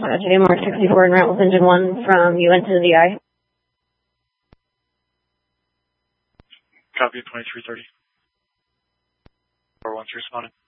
today Mark 64 in Reynolds Engine 1 from UN to the DI. Copy 2330. 413 responding.